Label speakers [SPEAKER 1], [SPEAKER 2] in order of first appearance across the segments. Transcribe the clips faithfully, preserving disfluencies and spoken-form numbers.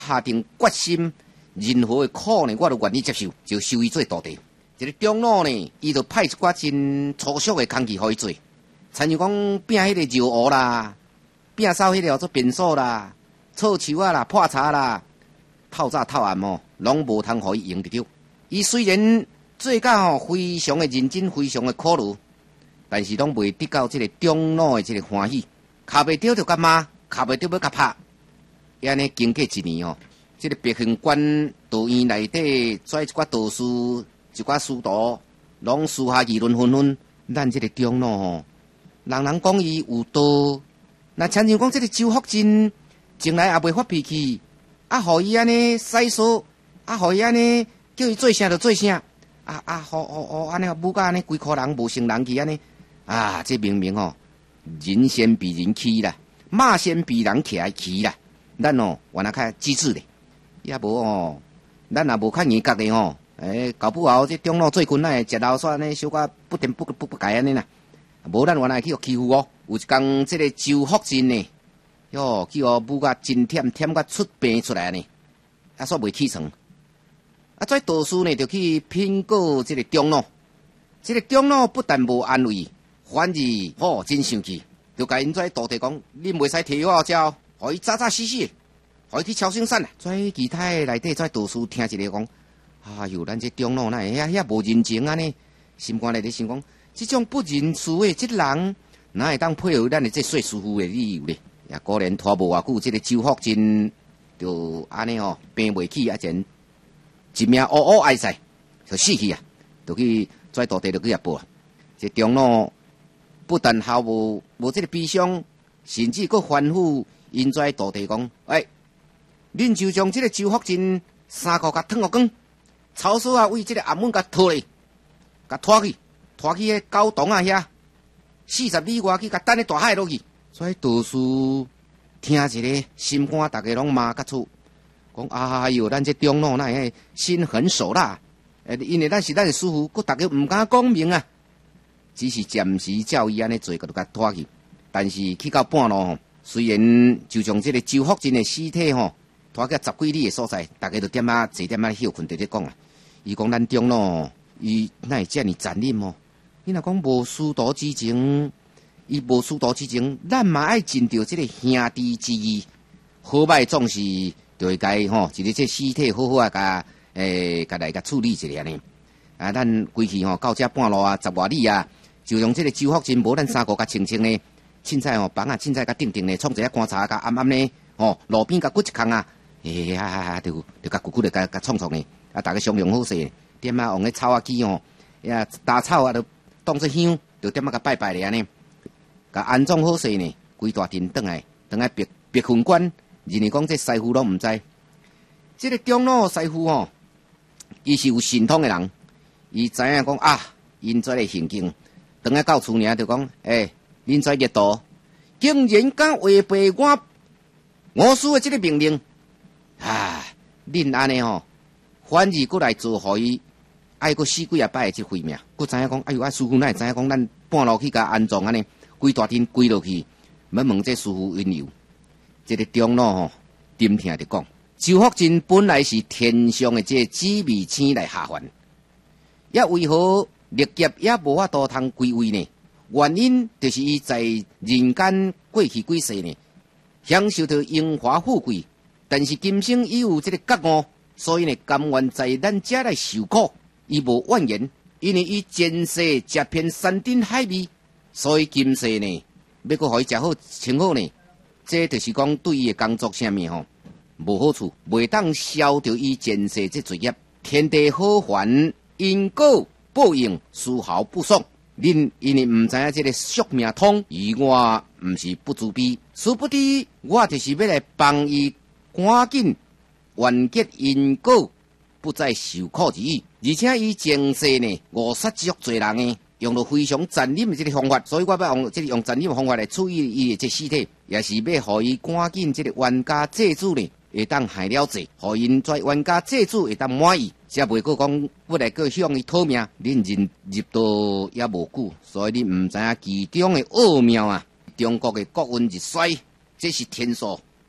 [SPEAKER 1] 下定决心，任何的苦呢，我都愿意接受，就收伊做徒弟。这个长老呢，伊就派一寡真粗俗的工具互伊做，参像讲拼迄个揉蚵啦，拼扫迄个做便所啦，臭树啊啦，破柴啦，透早透暗哦，拢无通互伊用得着。伊虽然做甲吼非常的认真，非常的苦劳，但是拢袂得到这个长老的这个欢喜，卡袂着就甲骂，卡袂着要甲拍。安尼经过一年哦，这个白云关道院内底拽一寡道士、一寡师徒，拢私下议论纷纷。咱这个长老吼，人人讲伊有道，那亲像讲这个周福进，从来也袂发脾气，啊，互伊安尼使说，啊，互伊安尼叫伊做啥就做啥，啊啊，好好好，安尼母甲安尼规颗人无成人气安尼，啊，这明明吼，人先比人气啦，马先比人骑骑啦。咱哦，原来较机智咧，也无哦，咱也无较严格咧吼。诶，搞不好这长老做群来食老煞呢，小可不点不不不改安尼啦。无咱原来去互欺负哦。有一工，这个周福进呢，哟，去互母甲真忝忝甲出病出来呢，啊，煞未起床。啊，这道士呢，就去评告这个长老。这个长老不但无安慰，反而吼真生气，就甲因这徒弟讲：恁袂使提我招。互伊早早死死，互伊去超生产啊！跩其他内底跩道士听一个讲，哎哟，咱这长老那遐遐无人情安尼，心肝内底想讲，这种不认事的这人，哪会当配合咱的这说师傅的理由呢？也果然拖无偌久，这个周福进就安尼吼病袂起，啊，前一命嗷嗷哀哉，就死去啊！就去跩徒弟就去遐报啊！这长老不但毫无无这个悲伤，甚至佫反复。因跩徒弟讲，哎，恁就将这个周福进衫裤甲脱互光，草索啊为这个暗门甲拖咧，甲拖去，拖去迄高洞啊遐，四十里外去甲等咧大海落去。所以道士听一个心肝，大家拢骂甲出，讲哎哟，咱这长老那个心狠手辣，诶，因为咱是咱的师傅，佫大家唔敢讲明啊，只是暂时照伊安尼做，甲就甲拖去。但是去到半路吼。虽然就将这个周福进的尸体吼拖到十几里的所在，大家都点啊坐点啊休困，直直讲啊。伊讲咱长老，伊哪会遮尔残忍哦？你若讲无师徒之情，伊无师徒之情，咱嘛爱尽着这个兄弟之义。好歹总是就会该吼，一个这尸体好好啊，甲诶，甲来甲处理一下呢。啊，咱归去吼到遮半路啊，十外里啊，就用这个周福进无咱衫裤甲清清呢。凊彩吼，房啊，凊彩甲定定咧，创一下观察，甲暗暗咧，吼，路边甲骨一空啊，嘿哈哈哈，就就甲骨骨咧，甲甲创创咧，啊，大家商量好势，点啊，用个草啊机吼，呀，打草啊，就当作香，就点啊甲拜拜咧安尼，甲安装好势呢，规大阵转来，转来白白云关，人哋讲这师傅拢毋知，这个长老师傅吼，伊是有神通的人，伊知影讲啊，因这个行径，转来到厝尔就讲，诶、欸。恁跩热度，竟然敢违背我我师的这个命令，啊！恁安尼吼，反而过来做互伊，爱过死几啊摆的这回命，佫知影讲，哎呦，啊师傅哪会知影讲，咱半路去甲安葬安尼，规大天跪落去，要问这师傅缘由。这个长老吼，点听就讲，周福进本来是天上的这紫微星来下凡，也为何历劫也无法度通归位呢？原因就是伊在人间过去几世呢，享受到荣华富贵，但是今生伊有这个觉悟，所以呢，甘愿在咱遮来受苦，伊无怨言，因为伊前世食遍山珍海味，所以今世呢，要搁互伊食好穿好呢，这就是讲对伊的工作啥物吼无好处，袂当消掉伊前世这罪业，天地好还，因果报应丝毫不爽。恁因为唔知影这个宿命通，而我唔是不自卑，殊不知我就是要来帮伊赶紧完结因果，不再受苦之意。而且伊前世呢，误杀足多人呢，用了非常残忍的这个方法，所以我要用这个用残忍的方法来处理伊的这尸体，也是要互伊赶紧这个冤家债主呢，会当害了罪，互因在冤家债主会当满意。才袂过讲，要来个向伊讨命，恁入入道也无久，所以恁毋知影其中的奥妙啊！中国的国运日衰，这是天数，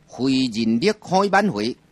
[SPEAKER 1] 非人力可以挽回，